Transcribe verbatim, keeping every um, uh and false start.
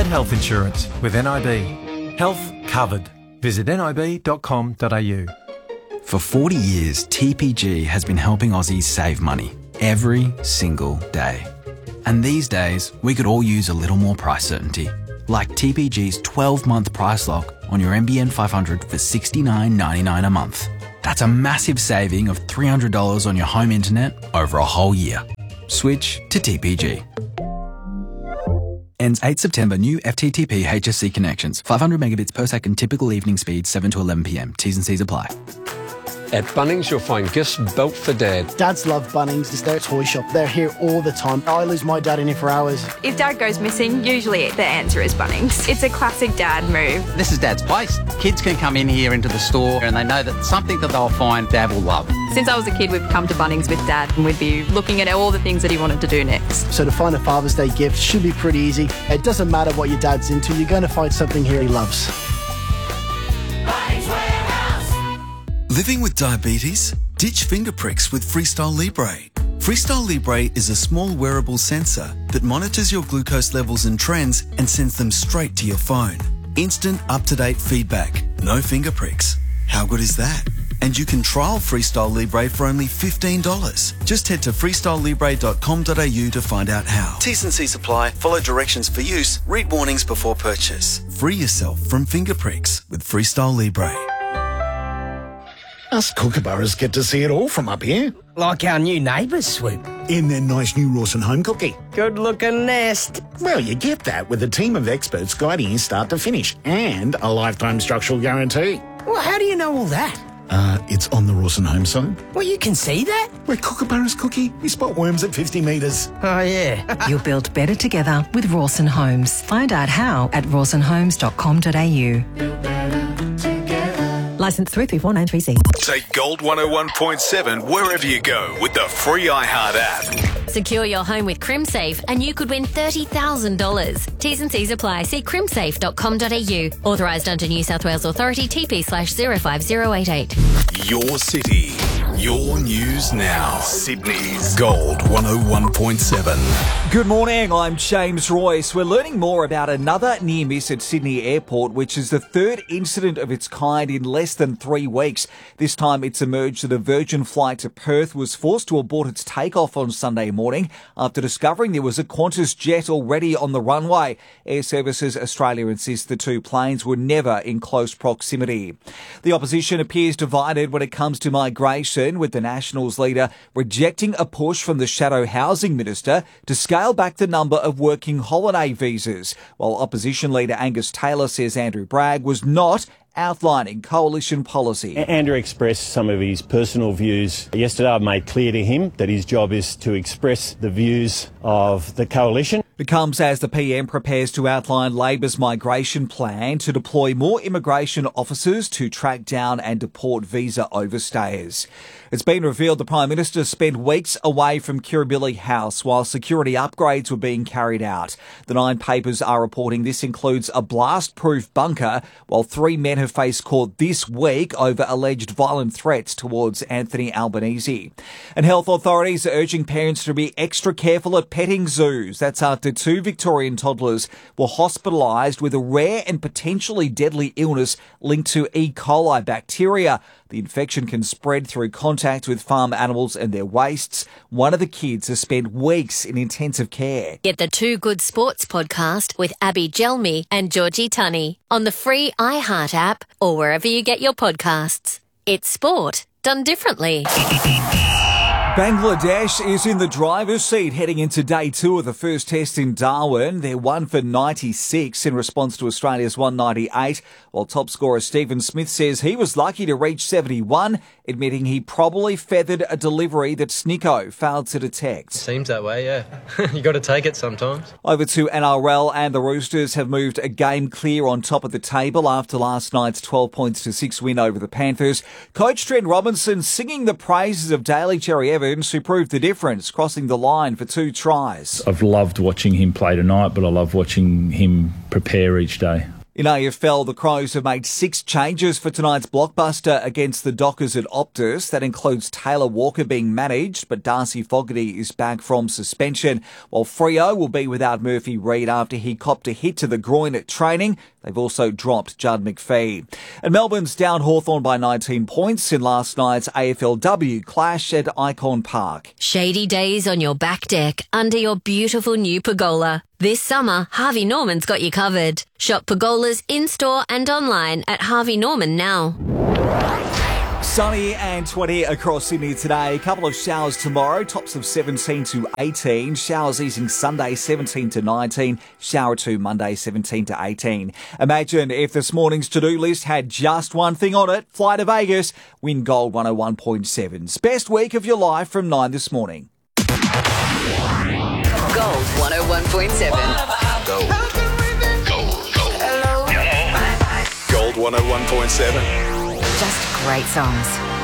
get health insurance with N I B. Health covered. Visit nib dot com dot a u. For forty years, T P G has been helping Aussies save money every single day. And these days, we could all use a little more price certainty. Like T P G's twelve-month price lock on your M B N five hundred for sixty-nine ninety-nine a month. That's a massive saving of three hundred dollars on your home internet over a whole year. Switch to T P G. Ends eighth September. New F T T P H S C connections. five hundred megabits per second. Typical evening speed seven to eleven p m. T's and C's apply. At Bunnings, you'll find gifts built for Dad. Dads love Bunnings. It's their toy shop. They're here all the time. I lose my dad in here for hours. If Dad goes missing, usually the answer is Bunnings. It's a classic Dad move. This is Dad's place. Kids can come in here into the store and they know that something that they'll find Dad will love. Since I was a kid, we've come to Bunnings with Dad and we'd be looking at all the things that he wanted to do next. So to find a Father's Day gift should be pretty easy. It doesn't matter what your dad's into, you're going to find something here he loves. Living with diabetes? Ditch finger pricks with Freestyle Libre. Freestyle Libre is a small wearable sensor that monitors your glucose levels and trends and sends them straight to your phone. Instant, up-to-date feedback. No finger pricks. How good is that? And you can trial Freestyle Libre for only fifteen dollars. Just head to freestyle libre dot com dot a u to find out how. T's and C's apply. Follow directions for use. Read warnings before purchase. Free yourself from finger pricks with Freestyle Libre. Us kookaburras get to see it all from up here. Like our new neighbours, Swoop. In their nice new Rawson home cookie. Good-looking nest. Well, you get that with a team of experts guiding you start to finish and a lifetime structural guarantee. Well, how do you know all that? Uh, it's on the Rawson home site. Well, you can see that? Where kookaburras cookie, we spot worms at fifty metres. Oh, yeah. You'll build better together with Rawson Homes. Find out how at rawson homes dot com dot a u. Licence three three four nine three C. Take Gold one oh one point seven wherever you go with the free iHeart app. Secure your home with CrimSafe and you could win thirty thousand dollars. T's and C's apply. See crimsafe dot com dot a u. Authorised under New South Wales Authority, T P slash zero five zero eight eight. Your city, your news now. Sydney's Gold one oh one point seven. Good morning, I'm James Royce. We're learning more about another near miss at Sydney Airport, which is the third incident of its kind in less than three weeks. This time it's emerged that a Virgin flight to Perth was forced to abort its takeoff on Sunday morning after discovering there was a Qantas jet already on the runway. Air Services Australia insists the two planes were never in close proximity. The opposition appears divided when it comes to migration, with the Nationals leader rejecting a push from the Shadow Housing Minister to scale back the number of working holiday visas, while opposition leader Angus Taylor says Andrew Bragg was not outlining coalition policy. Andrew expressed some of his personal views yesterday. I've made clear to him that his job is to express the views of the coalition. It comes as the P M prepares to outline Labor's migration plan to deploy more immigration officers to track down and deport visa overstayers. It's been revealed the Prime Minister spent weeks away from Kirribilli House while security upgrades were being carried out. The Nine papers are reporting this includes a blast-proof bunker, while three men have faced court this week over alleged violent threats towards Anthony Albanese. And health authorities are urging parents to be extra careful at petting zoos. That's after two Victorian toddlers were hospitalised with a rare and potentially deadly illness linked to E. coli bacteria. The infection can spread through contact with farm animals and their wastes. One of the kids has spent weeks in intensive care. Get the Two Good Sports podcast with Abby Gelmi and Georgie Tunney on the free iHeart app or wherever you get your podcasts. It's sport done differently. Bangladesh is in the driver's seat heading into day two of the first test in Darwin. They're one for ninety-six in response to Australia's one ninety-eight, while top scorer Stephen Smith says he was lucky to reach seventy-one, admitting he probably feathered a delivery that Snicko failed to detect. Seems that way, yeah. You got to take it sometimes. Over to N R L, and the Roosters have moved a game clear on top of the table after last night's twelve points to six win over the Panthers. Coach Trent Robinson singing the praises of Daly Cherry Evans, who proved the difference, crossing the line for two tries. I've loved watching him play tonight, but I love watching him prepare each day. In A F L, the Crows have made six changes for tonight's blockbuster against the Dockers at Optus. That includes Taylor Walker being managed, but Darcy Fogarty is back from suspension, while Freo will be without Murphy Reid after he copped a hit to the groin at training. They've also dropped Judd McPhee. And Melbourne's down Hawthorn by nineteen points in last night's A F L W clash at Icon Park. Shady days on your back deck under your beautiful new pergola. This summer, Harvey Norman's got you covered. Shop pergolas in-store and online at Harvey Norman now. Sunny and twenty across Sydney today. A couple of showers tomorrow, tops of seventeen to eighteen. Showers easing Sunday, seventeen to nineteen. Shower two Monday, seventeen to eighteen. Imagine if this morning's to-do list had just one thing on it. Fly to Vegas, win Gold one oh one point seven's Best week of your life from nine this morning. Gold one oh one point seven. Gold. Gold. Gold. Gold one oh one point seven. Just great songs.